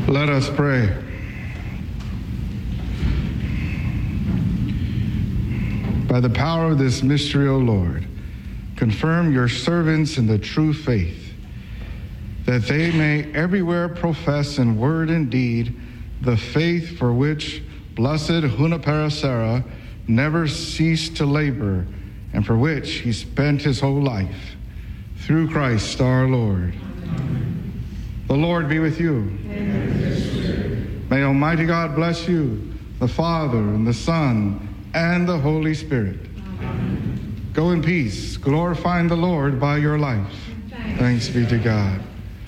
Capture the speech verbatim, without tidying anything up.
Let us pray. By the power of this mystery, O Lord, confirm your servants in the true faith, that they may everywhere profess in word and deed the faith for which blessed Junipero Serra never ceased to labor, and for which he spent his whole life. Through Christ our Lord. Amen. The Lord be with you. Amen. May Almighty God bless you, the Father, and the Son, and the Holy Spirit. Amen. Go in peace, glorifying the Lord by your life. Thanks, Thanks be to God.